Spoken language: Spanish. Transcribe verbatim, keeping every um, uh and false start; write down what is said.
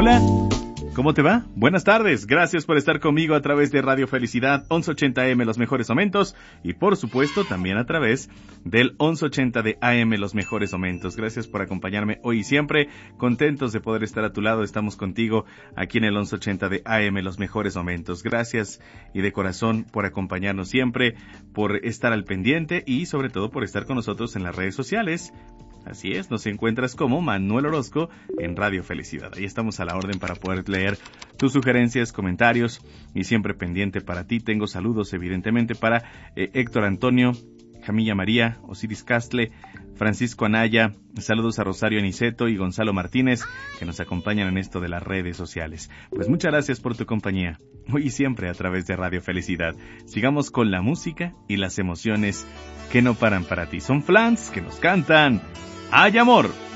Hola, ¿cómo te va? Buenas tardes, gracias por estar conmigo a través de Radio Felicidad once ochenta A M Los Mejores Momentos y por supuesto también a través del once ochenta de A M Los Mejores Momentos. Gracias por acompañarme hoy y siempre, contentos de poder estar a tu lado, estamos contigo aquí en el once ochenta de A M Los Mejores Momentos. Gracias y de corazón por acompañarnos siempre, por estar al pendiente y sobre todo por estar con nosotros en las redes sociales. Así es, nos encuentras como Manuel Orozco en Radio Felicidad. Ahí estamos a la orden para poder leer tus sugerencias, comentarios y siempre pendiente para ti. Tengo saludos evidentemente para eh, Héctor Antonio, Jamilla María, Osiris Castle, Francisco Anaya, saludos a Rosario Aniceto y Gonzalo Martínez que nos acompañan en esto de las redes sociales. Pues muchas gracias por tu compañía, hoy y siempre a través de Radio Felicidad. Sigamos con la música y las emociones que no paran para ti. Son Flans que nos cantan ¡Hay amor!